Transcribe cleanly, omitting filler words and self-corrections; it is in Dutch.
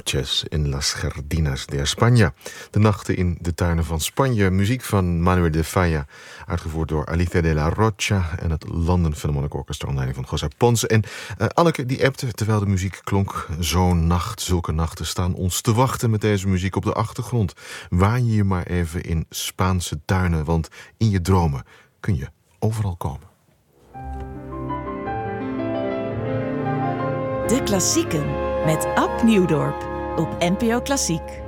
Noches in las Jardinas de España. De nachten in de tuinen van Spanje. Muziek van Manuel de Falla, uitgevoerd door Alicia de la Rocha en het London Philharmonic Orchestra onder leiding van José Ponce. En Anneke die appte terwijl de muziek klonk. Zo'n nacht, zulke nachten staan ons te wachten met deze muziek op de achtergrond. Waan je maar even in Spaanse tuinen, want in je dromen kun je overal komen. De Klassieken met Ab Nieuwdorp op NPO Klassiek.